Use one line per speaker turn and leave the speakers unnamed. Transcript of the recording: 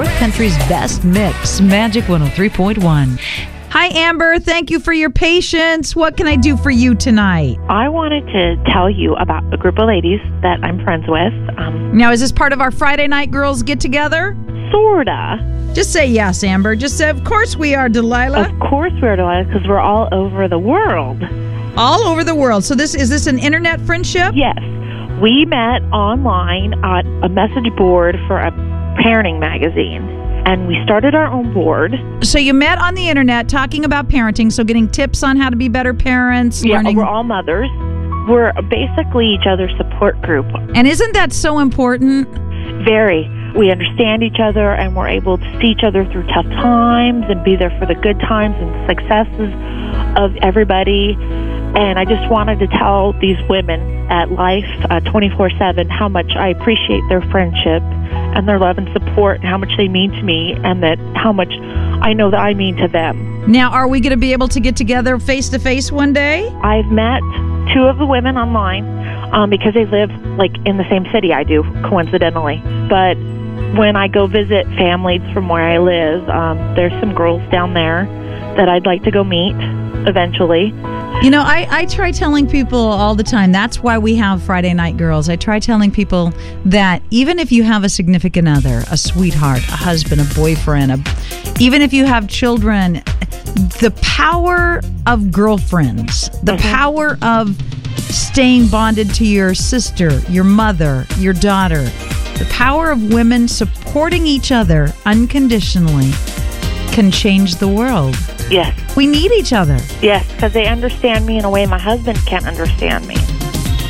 North Country's best mix, Magic 103.1. Hi, Amber. Thank you for your patience. What can I do for you tonight?
I wanted to tell you about a group of ladies that I'm friends with.
Now, is this part of our Friday Night Girls get-together?
Sorta.
Just say yes, Amber. Just say, of course we are, Delilah.
Of course we're Delilah, because we're all over the world.
All over the world. So is this an internet friendship?
Yes. We met online at a message board for a parenting magazine. And we started our own board.
So you met on the internet talking about parenting, so getting tips on how to be better parents.
Yeah,
learning.
We're all mothers. We're basically each other's support group.
And isn't that so important?
Very. We understand each other, and we're able to see each other through tough times and be there for the good times and successes of everybody. And I just wanted to tell these women at Life 24/7 how much I appreciate their friendship and their love and support, and how much they mean to me, and that how much I know that I mean to them.
Now, are we going to be able to get together face-to-face one day?
I've met two of the women online because they live like in the same city I do, coincidentally. But when I go visit families from where I live, there's some girls down there that I'd like to go meet eventually.
You know, I try telling people all the time, that's why we have Friday Night Girls. I try telling people that even if you have a significant other, a sweetheart, a husband, a boyfriend, even if you have children, the power of girlfriends, the power of staying bonded to your sister, your mother, your daughter, the power of women supporting each other unconditionally can change the world.
Yes.
We need each other.
Yes, because they understand me in a way my husband can't understand me.